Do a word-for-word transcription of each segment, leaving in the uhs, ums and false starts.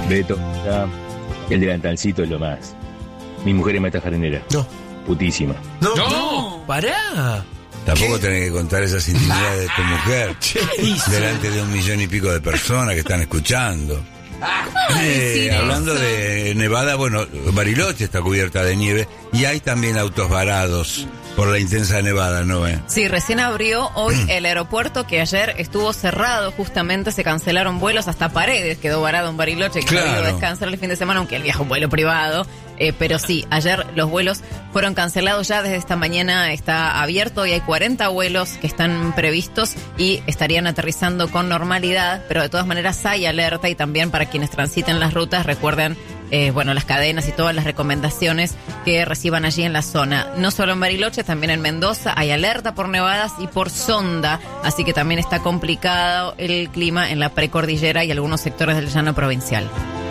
Beto, ya, el delantalcito es lo más. Mi mujer es mata jardinera. No. Putísima. No, No, pará. Tampoco ¿Qué? tenés que contar esas intimidades de tu mujer hizo? delante de un millón y pico de personas que están escuchando. Eh, decir hablando eso? de Nevada, bueno, Bariloche está cubierta de nieve y hay también autos varados por la intensa nevada, ¿no? Eh? Sí, recién abrió hoy el aeropuerto que ayer estuvo cerrado, justamente se cancelaron vuelos, hasta Paredes quedó varado en Bariloche, que Claro. no iba a descansar el fin de semana, aunque él viaja un vuelo privado, eh, pero sí, ayer los vuelos fueron cancelados, ya desde esta mañana está abierto y hay cuarenta vuelos que están previstos y estarían aterrizando con normalidad, pero de todas maneras hay alerta y también para quienes transiten las rutas, recuerden Eh, bueno, las cadenas y todas las recomendaciones que reciban allí en la zona. No solo en Bariloche, también en Mendoza hay alerta por nevadas y por sonda, así que también está complicado el clima en la precordillera y algunos sectores del llano provincial.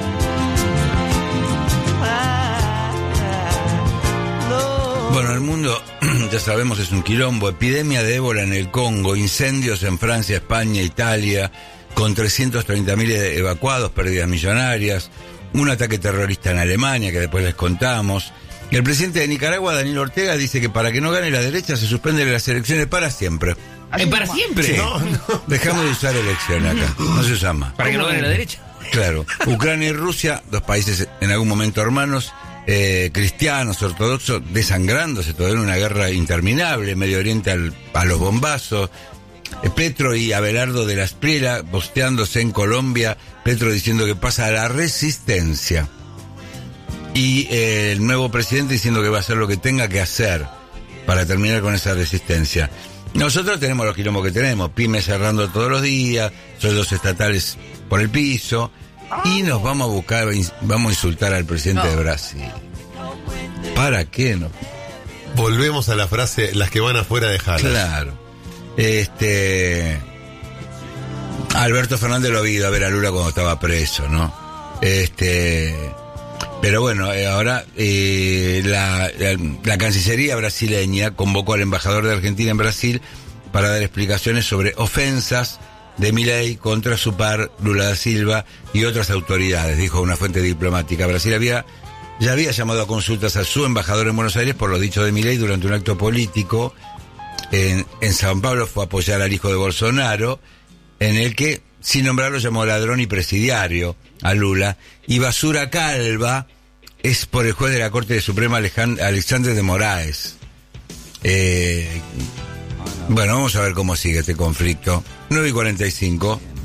Bueno, el mundo, ya sabemos, es un quilombo. Epidemia de ébola en el Congo, incendios en Francia, España, Italia, con trescientos treinta mil evacuados, pérdidas millonarias, un ataque terrorista en Alemania, que después les contamos. Y el presidente de Nicaragua, Daniel Ortega, dice que para que no gane la derecha se suspenden las elecciones para siempre. Eh, ¿Para siempre? Sí. no, no. Dejamos de usar elecciones acá, no se usa más. ¿Para que no gane la derecha? Claro, Ucrania y Rusia, dos países en algún momento hermanos, eh, cristianos, ortodoxos, desangrándose todavía en una guerra interminable, Medio Oriente al, a los bombazos. Eh, Petro y Abelardo de la Espriela posteándose en Colombia, Petro diciendo que pasa a la resistencia. Y eh, el nuevo presidente diciendo que va a hacer lo que tenga que hacer para terminar con esa resistencia. Nosotros tenemos los quilombos que tenemos, pymes cerrando todos los días, sueldos estatales por el piso, y nos vamos a buscar, vamos a insultar al presidente No. de Brasil. ¿Para qué no? Volvemos a la frase, las que van afuera de Jala. Claro. Este... Alberto Fernández lo ha ido a ver a Lula cuando estaba preso, ¿no? Este... Pero bueno, eh, ahora eh, la, la, la Cancillería brasileña convocó al embajador de Argentina en Brasil para dar explicaciones sobre ofensas de Milei contra su par Lula da Silva y otras autoridades, dijo una fuente diplomática. Brasil había ya había llamado a consultas a su embajador en Buenos Aires por lo dicho de Milei durante un acto político. En, en San Pablo fue a apoyar al hijo de Bolsonaro, en el que, sin nombrarlo, llamó ladrón y presidiario a Lula. Y basura calva es por el juez de la Corte Suprema Alejand- Alexandre de Moraes. Eh, bueno, vamos a ver cómo sigue este conflicto. nueve y cuarenta y cinco.